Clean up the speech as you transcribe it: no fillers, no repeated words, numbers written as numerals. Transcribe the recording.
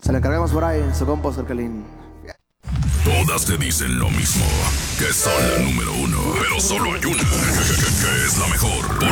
Se la encargamos por ahí, su compa Cercalín. Todas te dicen lo mismo, que son la número uno, pero solo hay una, que es la mejor.